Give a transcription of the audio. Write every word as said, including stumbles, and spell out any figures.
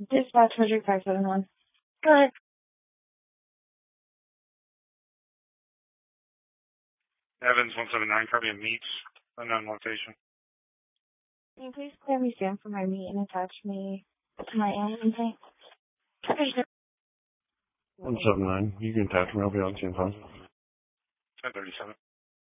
Dispatch Project five seven one. Go ahead. Evans one seven nine, copy of meets, unknown location. Can you please clear me Sam for my meet and attach me to my ambulance tank? one seven nine, you can attach me, I'll be on ten five. ten thirty-seven.